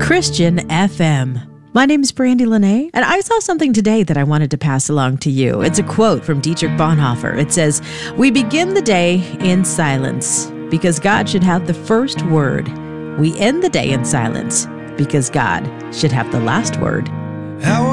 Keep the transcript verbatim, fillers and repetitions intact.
Christian F M. My name is Brandy Lene, and I saw something today that I wanted to pass along to you. It's a quote from Dietrich Bonhoeffer. It says, "We begin the day in silence because God should have the first word. We end the day in silence because God should have the last word." How